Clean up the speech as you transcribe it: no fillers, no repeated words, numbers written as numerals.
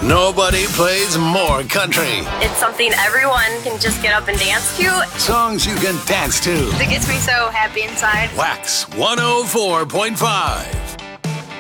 Nobody plays more country. It's something everyone can just get up and dance to. Songs you can dance to. It gets me so happy inside. Wax 104.5.